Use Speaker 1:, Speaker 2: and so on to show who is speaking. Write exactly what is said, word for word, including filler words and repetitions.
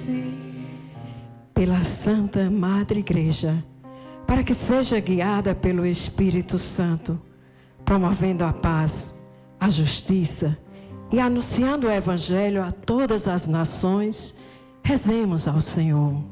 Speaker 1: pela Santa Madre Igreja, para que seja guiada pelo Espírito Santo, promovendo a paz, a justiça e anunciando o Evangelho a todas as nações. Rezemos ao Senhor.